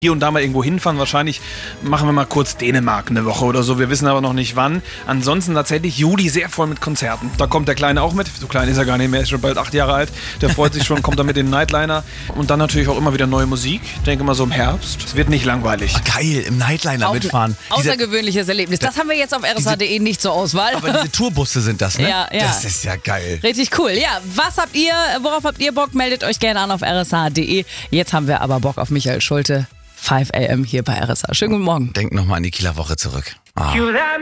hier und da mal irgendwo hinfahren. Wahrscheinlich machen wir mal kurz Dänemark eine Woche oder so. Wir wissen aber noch nicht wann. Ansonsten tatsächlich Juli sehr voll mit Konzerten. Da kommt der Kleine auch mit. So klein ist er gar nicht mehr, ist schon bald 8 Jahre alt. Der freut sich schon, kommt dann mit dem Nightliner. Und dann natürlich auch immer wieder neue Musik. Ich denke mal so im Herbst. Es wird nicht langweilig. Geil, im Nightliner Auch mitfahren. ein außergewöhnliches Erlebnis. Das haben wir jetzt auf rsh.de nicht zur Auswahl. Aber diese Tourbusse sind das, ne? Ja. Das ist ja geil. Richtig cool. Ja, worauf habt ihr Bock? Meldet euch gerne an auf rsh.de. Jetzt haben wir aber Bock auf Michael Schulte. 5 AM hier bei RSH. Schönen guten Morgen. Denkt nochmal an die Kieler Woche zurück.